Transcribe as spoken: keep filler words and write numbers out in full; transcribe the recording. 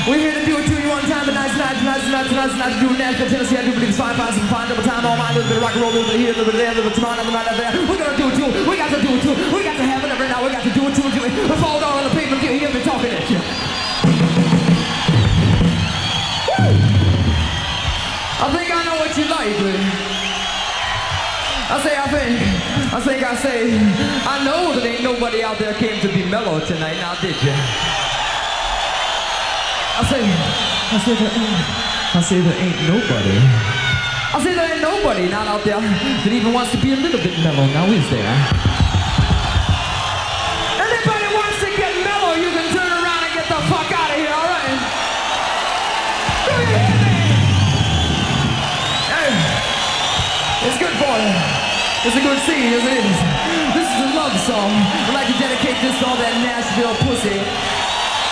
We're here to do it to you one time, tonight's night, tonight's night, tonight's night, to do Nashville, Tennessee. I do believe it's five pounds and five double time, all mine, a little bit of rock and roll, a little bit here, a little bit there, a little bit tomorrow, another night out there. We're gonna do it too. We got to do it too. We got to have it every now. We got to do it too. We fall down on the pavement, you hear me talking at you. Woo! I think I know what you like, baby. I say, I think, I think I say, I know that ain't nobody out there came to be mellow tonight, now did you? I say, I say there ain't, I say there ain't nobody. I say there ain't nobody not out there that even wants to be a little bit mellow, now is there? Anybody wants to get mellow, you can turn around and get the fuck out of here, alright? Do you hear me? Hey, it's good for you. It's a good scene, as it is. This is a love song. I'd like to dedicate this to all that Nashville pussy.